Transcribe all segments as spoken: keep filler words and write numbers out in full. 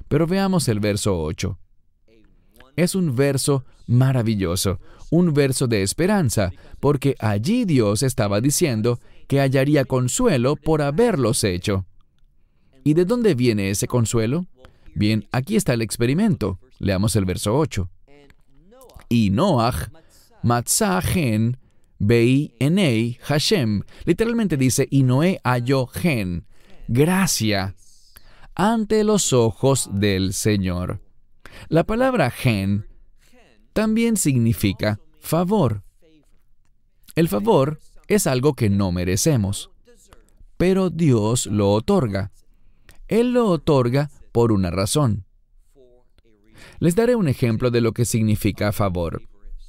Pero veamos el verso ocho. Es un verso maravilloso, un verso de esperanza, porque allí Dios estaba diciendo que hallaría consuelo por haberlos hecho. ¿Y de dónde viene ese consuelo? Bien, aquí está el experimento. Leamos el verso ocho. Y Noach, matzah gen, bei enei Hashem. Literalmente dice, y Noé halló gen, gracia, ante los ojos del Señor. La palabra gen también significa favor. El favor es algo que no merecemos, pero Dios lo otorga. Él lo otorga por una razón. Les daré un ejemplo de lo que significa favor.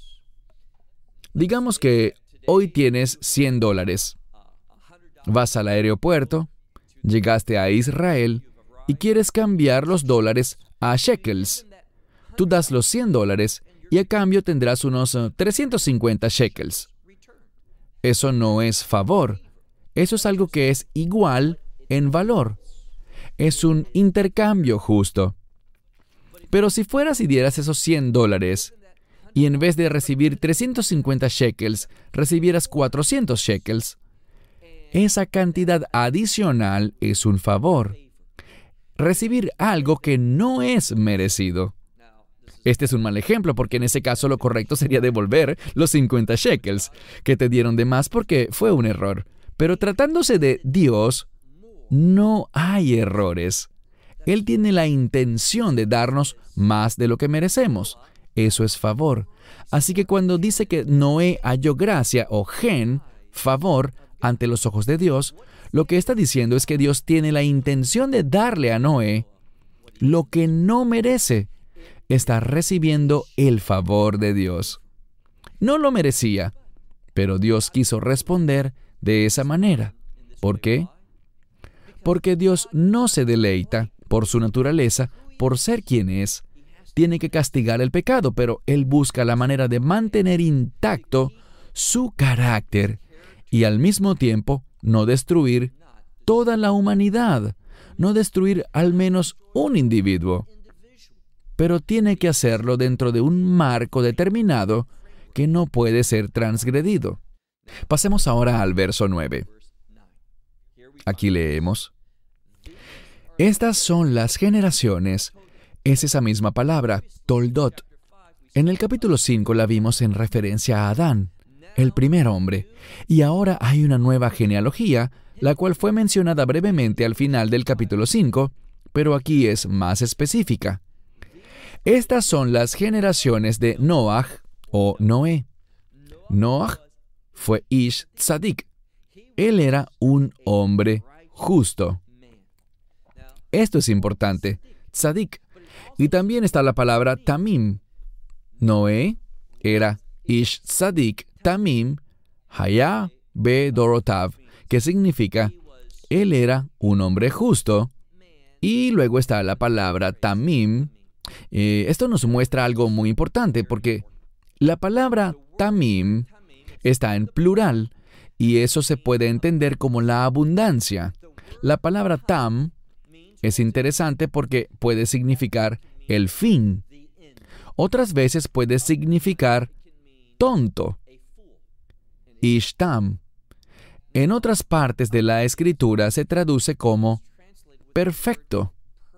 Digamos que hoy tienes cien dólares. Vas al aeropuerto, llegaste a Israel y quieres cambiar los dólares a shekels. Tú das los cien dólares y a cambio tendrás unos uh, trescientos cincuenta shekels. Eso no es favor. Eso es algo que es igual en valor. Es un intercambio justo. Pero si fueras y dieras esos cien dólares y en vez de recibir trescientos cincuenta shekels, recibieras cuatrocientos shekels, esa cantidad adicional es un favor. Recibir algo que no es merecido. Este es un mal ejemplo porque en ese caso lo correcto sería devolver los cincuenta shekels que te dieron de más porque fue un error. Pero tratándose de Dios, no hay errores. Él tiene la intención de darnos más de lo que merecemos. Eso es favor. Así que cuando dice que Noé halló gracia o gen, favor, ante los ojos de Dios, lo que está diciendo es que Dios tiene la intención de darle a Noé lo que no merece. Está recibiendo el favor de Dios. No lo merecía, pero Dios quiso responder de esa manera. ¿Por qué? Porque Dios no se deleita, por su naturaleza, por ser quien es. Tiene que castigar el pecado, pero Él busca la manera de mantener intacto su carácter y al mismo tiempo no destruir toda la humanidad, no destruir al menos un individuo. Pero tiene que hacerlo dentro de un marco determinado que no puede ser transgredido. Pasemos ahora al verso nueve. Aquí leemos. Estas son las generaciones. Es esa misma palabra, toldot. En el capítulo cinco la vimos en referencia a Adán, el primer hombre. Y ahora hay una nueva genealogía, la cual fue mencionada brevemente al final del capítulo cinco, pero aquí es más específica. Estas son las generaciones de Noach o Noé. Noach fue Ish Tzadik. Él era un hombre justo. Esto es importante, Tzadik. Y también está la palabra Tamim. Noé era Ish Tzadik Tamim Haya Be Dorotav, que significa, él era un hombre justo. Y luego está la palabra Tamim. Eh, esto nos muestra algo muy importante, porque la palabra Tamim está en plural, y eso se puede entender como la abundancia. La palabra Tam es interesante porque puede significar el fin. Otras veces puede significar tonto. Ishtam. En otras partes de la Escritura se traduce como perfecto.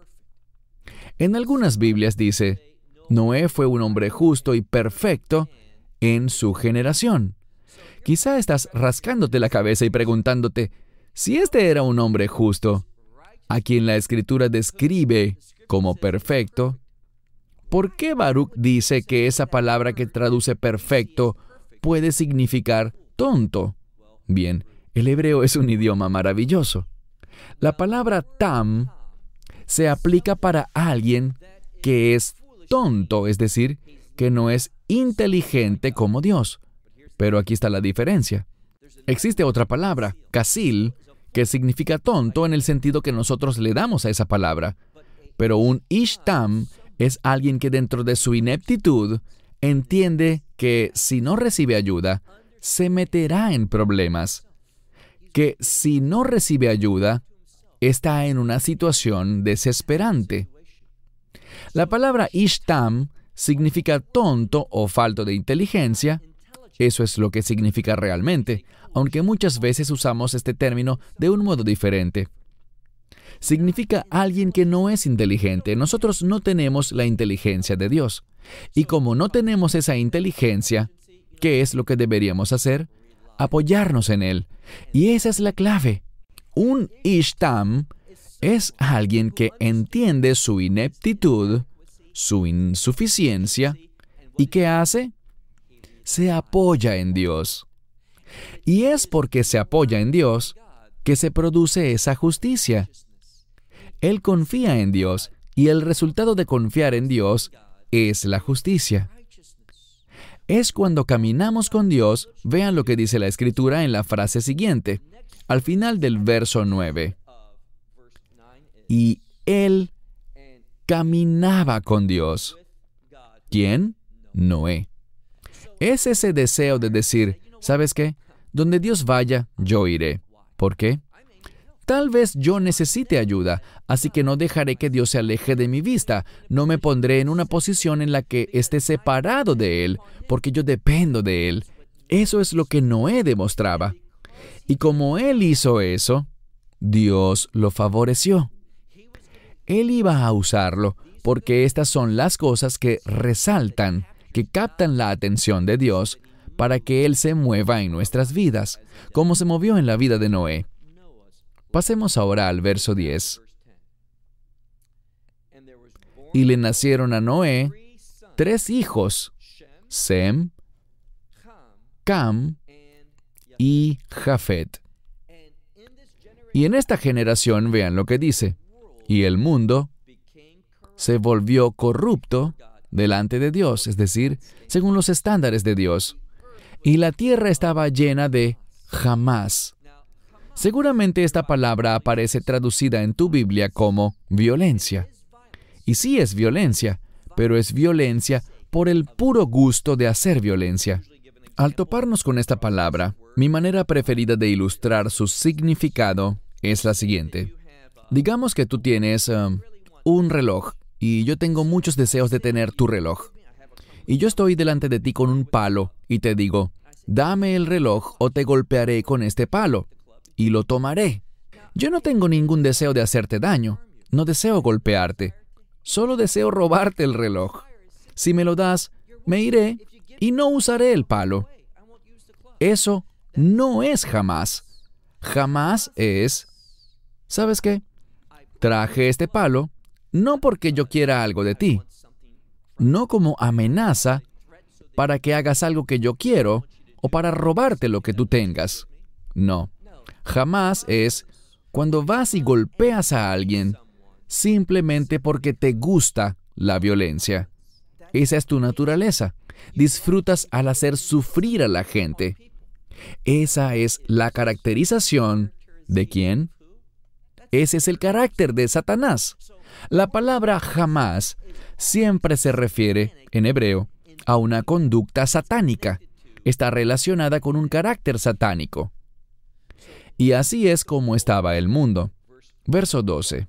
En algunas Biblias dice, Noé fue un hombre justo y perfecto en su generación. Quizá estás rascándote la cabeza y preguntándote, si este era un hombre justo, a quien la Escritura describe como perfecto, ¿por qué Baruch dice que esa palabra que traduce perfecto puede significar tonto? Bien, el hebreo es un idioma maravilloso. La palabra tam se aplica para alguien que es tonto, es decir, que no es inteligente como Dios. Pero aquí está la diferencia. Existe otra palabra, kasil, que significa tonto en el sentido que nosotros le damos a esa palabra. Pero un ishtam es alguien que dentro de su ineptitud entiende que si no recibe ayuda, se meterá en problemas. Que si no recibe ayuda, está en una situación desesperante. La palabra ishtam significa tonto o falto de inteligencia. Eso es lo que significa realmente, aunque muchas veces usamos este término de un modo diferente. Significa alguien que no es inteligente. Nosotros no tenemos la inteligencia de Dios. Y como no tenemos esa inteligencia, ¿qué es lo que deberíamos hacer? Apoyarnos en Él. Y esa es la clave. Un ishtam es alguien que entiende su ineptitud, su insuficiencia, ¿y qué hace? Se apoya en Dios. Y es porque se apoya en Dios que se produce esa justicia. Él confía en Dios, y el resultado de confiar en Dios es la justicia. Es cuando caminamos con Dios, vean lo que dice la Escritura en la frase siguiente, al final del verso nueve. Y él caminaba con Dios. ¿Quién? Noé. Es ese deseo de decir, ¿sabes qué? Donde Dios vaya, yo iré. ¿Por qué? Tal vez yo necesite ayuda, así que no dejaré que Dios se aleje de mi vista. No me pondré en una posición en la que esté separado de Él, porque yo dependo de Él. Eso es lo que Noé demostraba. Y como él hizo eso, Dios lo favoreció. Él iba a usarlo, porque estas son las cosas que resaltan, que captan la atención de Dios, para que Él se mueva en nuestras vidas, como se movió en la vida de Noé. Pasemos ahora al verso diez. Y le nacieron a Noé tres hijos, Sem, Cam y Jafet. Y en esta generación, vean lo que dice, y el mundo se volvió corrupto delante de Dios, es decir, según los estándares de Dios. Y la tierra estaba llena de jamás. Seguramente esta palabra aparece traducida en tu Biblia como violencia. Y sí es violencia, pero es violencia por el puro gusto de hacer violencia. Al toparnos con esta palabra, mi manera preferida de ilustrar su significado es la siguiente. Digamos que tú tienes um, un reloj y yo tengo muchos deseos de tener tu reloj. Y yo estoy delante de ti con un palo y te digo, dame el reloj o te golpearé con este palo. Y lo tomaré. Yo no tengo ningún deseo de hacerte daño. No deseo golpearte. Solo deseo robarte el reloj. Si me lo das, me iré y no usaré el palo. Eso no es jamás. Jamás es... ¿Sabes qué? Traje este palo no porque yo quiera algo de ti. No como amenaza para que hagas algo que yo quiero o para robarte lo que tú tengas. No. Jamás es cuando vas y golpeas a alguien simplemente porque te gusta la violencia. Esa es tu naturaleza. Disfrutas al hacer sufrir a la gente. Esa es la caracterización ¿de quién? Ese es el carácter de Satanás. La palabra jamás siempre se refiere, en hebreo, a una conducta satánica. Está relacionada con un carácter satánico. Y así es como estaba el mundo. Verso doce.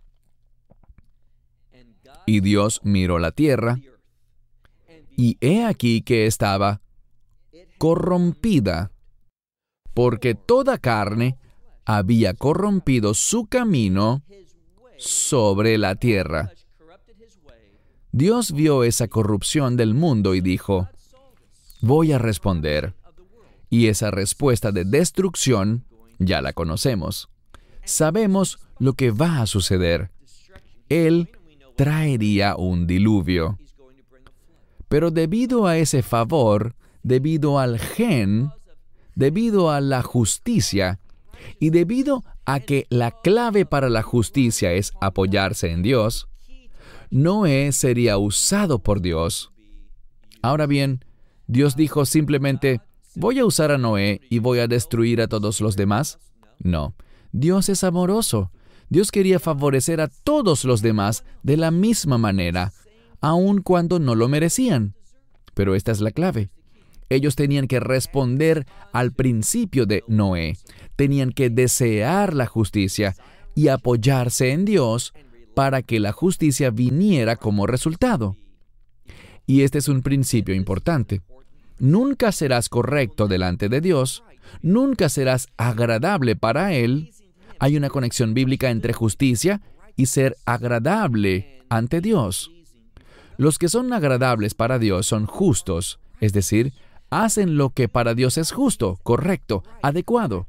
Y Dios miró la tierra, y he aquí que estaba corrompida, porque toda carne había corrompido su camino sobre la tierra. Dios vio esa corrupción del mundo y dijo, voy a responder. Y esa respuesta de destrucción ya la conocemos. Sabemos lo que va a suceder. Él traería un diluvio. Pero debido a ese favor, debido al gen, debido a la justicia, y debido a que la clave para la justicia es apoyarse en Dios, Noé sería usado por Dios. Ahora bien, Dios dijo simplemente, ¿voy a usar a Noé y voy a destruir a todos los demás? No. Dios es amoroso. Dios quería favorecer a todos los demás de la misma manera, aun cuando no lo merecían. Pero esta es la clave. Ellos tenían que responder al principio de Noé. Tenían que desear la justicia y apoyarse en Dios para que la justicia viniera como resultado. Y este es un principio importante. Nunca serás correcto delante de Dios, nunca serás agradable para Él. Hay una conexión bíblica entre justicia y ser agradable ante Dios. Los que son agradables para Dios son justos, es decir, hacen lo que para Dios es justo, correcto, adecuado.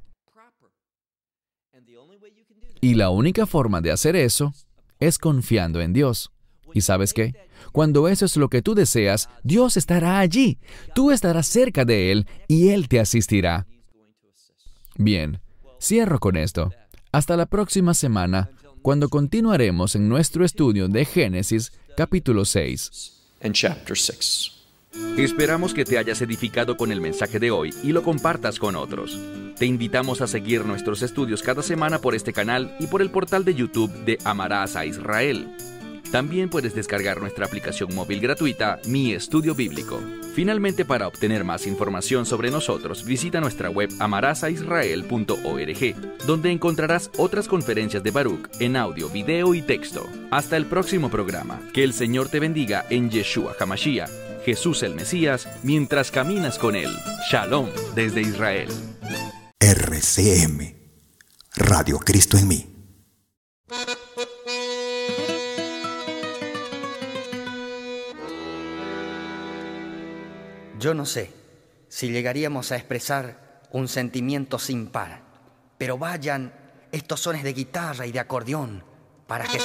Y la única forma de hacer eso es confiando en Dios. ¿Y sabes qué? Cuando eso es lo que tú deseas, Dios estará allí. Tú estarás cerca de Él y Él te asistirá. Bien, cierro con esto. Hasta la próxima semana, cuando continuaremos en nuestro estudio de Génesis, capítulo seis. And chapter six. Esperamos que te hayas edificado con el mensaje de hoy y lo compartas con otros. Te invitamos a seguir nuestros estudios cada semana por este canal y por el portal de YouTube de Amarás a Israel. También puedes descargar nuestra aplicación móvil gratuita, Mi Estudio Bíblico. Finalmente, para obtener más información sobre nosotros, visita nuestra web amarás a israel punto org, donde encontrarás otras conferencias de Baruch en audio, video y texto. Hasta el próximo programa. Que el Señor te bendiga en Yeshua HaMashiach, Jesús el Mesías, mientras caminas con Él. Shalom desde Israel. R C M, Radio Cristo en mí. Yo no sé si llegaríamos a expresar un sentimiento sin par, pero vayan estos sones de guitarra y de acordeón para que